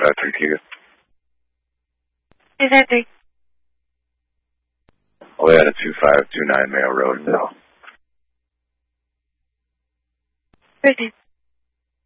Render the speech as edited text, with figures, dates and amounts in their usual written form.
3Q. 253. Oleana 2529 Mayo Road, Mill. 13.